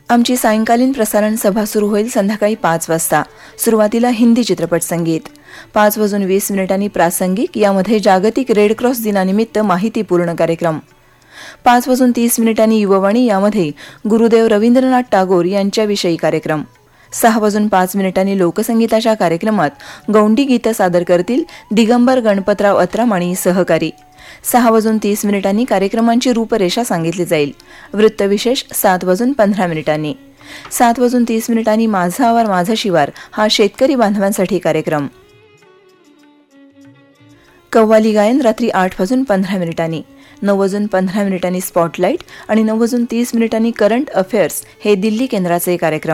आमची सायंकालीन प्रसारण सभा सुरू होईल संध्याकाळी 5 वाजता. सुरुवातीला हिंदी चित्रपट संगीत. 5:20 प्रासंगिक, यामध्ये जागतिक रेड क्रॉस दिनानिमित्त माहितीपूर्ण कार्यक्रम. 5:30 युववाणी, यामध्ये गुरुदेव रवींद्रनाथ टागोर यांच्याविषयी कार्यक्रम. 6:05 लोकसंगीताच्या कार्यक्रमात गौंडी गीतं सादर करतील दिगंबर गणपतराव अत्राम आणि सहकारी. 6:30 कार्यक्रमांची रूपरेषा सांगितली जाईल. वृत्तविशेष 7:15. 7:30 माझा आवार माझा शिवार हा शेतकरी बांधवांसाठी कार्यक्रम. कव्वाली गायन रात्री 8:15. 9:15 स्पॉटलाईट आणि 9:30 करंट अफेअर्स हे दिल्ली केंद्राचे कार्यक्रम.